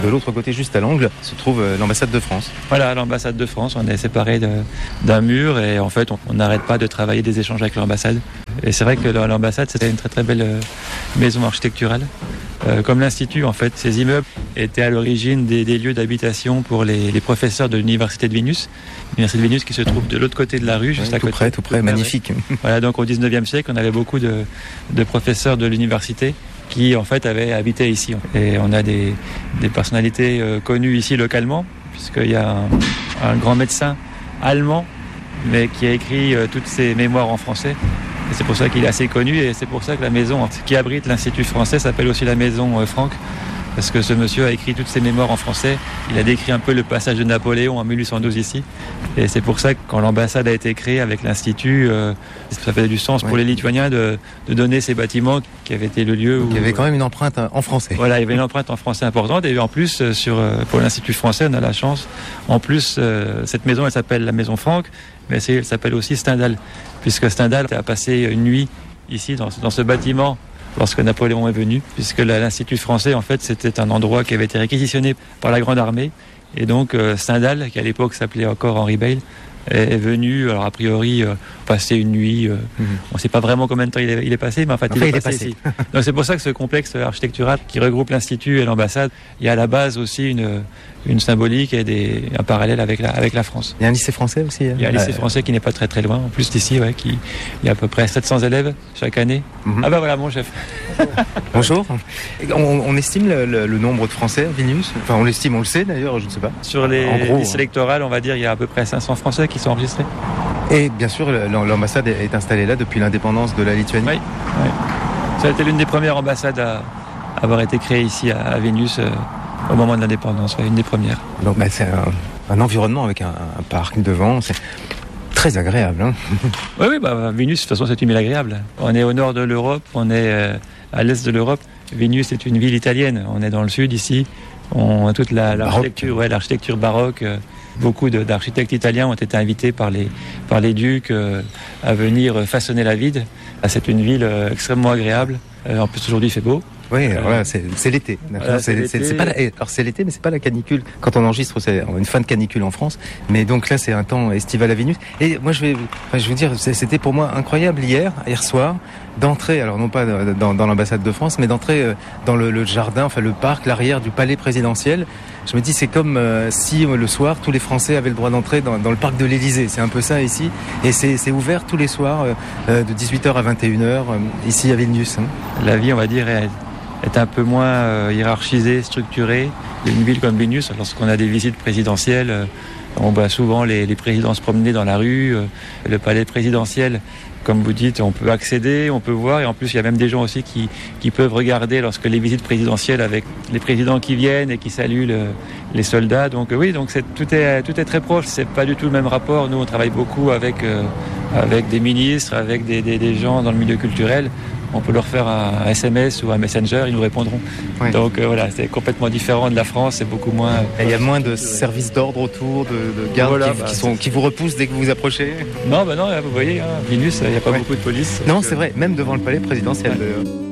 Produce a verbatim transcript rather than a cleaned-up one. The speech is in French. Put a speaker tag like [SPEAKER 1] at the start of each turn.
[SPEAKER 1] de l'autre côté, juste à l'angle, se trouve l'ambassade de France.
[SPEAKER 2] Voilà, l'ambassade de France, on est séparés de, d'un mur et en fait on n'arrête pas de travailler des échanges avec l'ambassade. Et c'est vrai que l'ambassade c'était une très très belle maison architecturale. Euh, comme l'Institut, en fait, ces immeubles étaient à l'origine des, des lieux d'habitation pour les, les professeurs de l'Université de Vénus. L'Université de Vénus qui se trouve de l'autre côté de la rue, juste
[SPEAKER 1] ouais,
[SPEAKER 2] à
[SPEAKER 1] tout
[SPEAKER 2] côté.
[SPEAKER 1] Près, tout près, tout magnifique.
[SPEAKER 2] Près. Voilà, donc au dix-neuvième siècle, on avait beaucoup de, de professeurs de l'université qui, en fait, avaient habité ici. Et on a des, des personnalités euh, connues ici localement, puisqu'il y a un, un grand médecin allemand, mais qui a écrit euh, toutes ses mémoires en français. Et c'est pour ça qu'il est assez connu et c'est pour ça que la maison qui abrite l'Institut français s'appelle aussi la maison Franck. Parce que ce monsieur a écrit toutes ses mémoires en français. Il a décrit un peu le passage de Napoléon en mille huit cent douze ici. Et c'est pour ça que quand l'ambassade a été créée avec l'Institut, euh, ça faisait du sens ouais. pour les Lituaniens de, de donner ces bâtiments qui avaient été le lieu où...
[SPEAKER 1] Il y avait quand même une empreinte en français.
[SPEAKER 2] Voilà, il y avait une empreinte en français importante. Et en plus, sur, pour l'Institut français, on a la chance. En plus, euh, cette maison, elle s'appelle la maison Franck, mais elle s'appelle aussi Stendhal. Puisque Stendhal a passé une nuit ici, dans, dans ce bâtiment, lorsque Napoléon est venu, puisque l'Institut français, en fait, c'était un endroit qui avait été réquisitionné par la Grande Armée. Et donc, euh, Stendhal, qui à l'époque s'appelait encore Henri Beyle, est, est venu, alors a priori, euh, passer une nuit. Euh, mm-hmm. On ne sait pas vraiment combien de temps il est, il est passé, mais en fait,
[SPEAKER 1] enfin,
[SPEAKER 2] il, est,
[SPEAKER 1] il
[SPEAKER 2] passé
[SPEAKER 1] est passé
[SPEAKER 2] ici. Donc, c'est pour ça que ce complexe architectural qui regroupe l'Institut et l'ambassade, il y a à la base aussi une, une symbolique et des, un parallèle avec la, avec la France.
[SPEAKER 1] Il y a un lycée français aussi.
[SPEAKER 2] Il y a un lycée euh... français qui n'est pas très très loin, en plus d'ici, ouais, qui, il y a à peu près sept cents élèves chaque année. Mm-hmm. Ah bah voilà, mon chef.
[SPEAKER 1] Bonjour. On, on estime le, le, le nombre de Français à Vilnius. Enfin, on l'estime, on le sait d'ailleurs, je ne sais pas.
[SPEAKER 2] Sur les listes électorales, on va dire, il y a à peu près cinq cents Français qui sont enregistrés.
[SPEAKER 1] Et bien sûr, l'ambassade est installée là depuis l'indépendance de la Lituanie.
[SPEAKER 2] Oui, oui. Ça a été l'une des premières ambassades à avoir été créée ici à Vilnius euh, au moment de l'indépendance, ouais, une des premières.
[SPEAKER 1] Donc bah, c'est un, un environnement avec un, un parc devant, c'est très agréable. Hein.
[SPEAKER 2] Oui, oui, bah, Vilnius, de toute façon, c'est une ville agréable. On est au nord de l'Europe, on est euh, à l'est de l'Europe. Vilnius est une ville italienne, on est dans le sud ici. On a toute la, l'architecture, ouais, l'architecture baroque. Euh, Beaucoup de, d'architectes italiens ont été invités par les, par les ducs euh, à venir façonner la ville. C'est une ville euh, extrêmement agréable. Euh, en plus, aujourd'hui, il fait beau.
[SPEAKER 1] Oui, euh, voilà, c'est, c'est l'été.
[SPEAKER 2] Voilà, c'est, c'est,
[SPEAKER 1] c'est, c'est pas la, alors c'est l'été, mais c'est pas la canicule. Quand on enregistre, c'est une fin de canicule en France. Mais donc là, c'est un temps estival à Vilnius. Et moi, je vais, enfin, je veux dire, c'était pour moi incroyable hier, hier soir, d'entrer, alors non pas dans, dans l'ambassade de France, mais d'entrer dans le, le jardin, enfin le parc, l'arrière du palais présidentiel. Je me dis, c'est comme euh, si euh, le soir, tous les Français avaient le droit d'entrer dans, dans le parc de l'Élysée. C'est un peu ça ici. Et c'est, c'est ouvert tous les soirs, euh, de dix-huit heures à vingt et une heures, euh, ici à Vilnius. Hein.
[SPEAKER 2] La vie, on va dire, est, est un peu moins euh, hiérarchisée, structurée. Une ville comme Vilnius, lorsqu'on a des visites présidentielles, euh, on voit souvent les, les présidents se promener dans la rue. Euh, le palais présidentiel, comme vous dites, on peut accéder, on peut voir, et en plus il y a même des gens aussi qui, qui peuvent regarder lorsque les visites présidentielles avec les présidents qui viennent et qui saluent le, les soldats. Donc oui, donc c'est, tout est tout est très proche. C'est pas du tout le même rapport. Nous, on travaille beaucoup avec euh, avec des ministres, avec des, des des gens dans le milieu culturel. On peut leur faire un S M S ou un Messenger, ils nous répondront. Oui. Donc euh, voilà, c'est complètement différent de la France, c'est beaucoup moins...
[SPEAKER 1] Et il y a moins de services d'ordre autour, de, de gardes voilà, qui, bah, qui, sont, qui vous repoussent dès que vous vous approchez?
[SPEAKER 2] Non, bah non, vous voyez, hein, Vilnius, il n'y a pas ouais. beaucoup de police.
[SPEAKER 1] Non,
[SPEAKER 2] donc,
[SPEAKER 1] c'est euh... vrai, même devant le palais présidentiel. Ouais.